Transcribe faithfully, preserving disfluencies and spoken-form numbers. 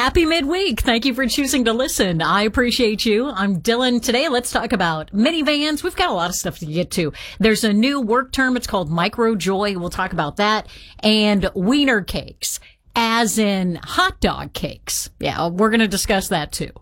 Happy midweek. Thank you for choosing to listen. I appreciate you. I'm Dylan. Today, let's talk about minivans. We've got a lot of stuff to get to. There's a new work term. It's called microjoy. We'll talk about that. And wiener cakes, as in hot dog cakes. Yeah, we're going to discuss that too.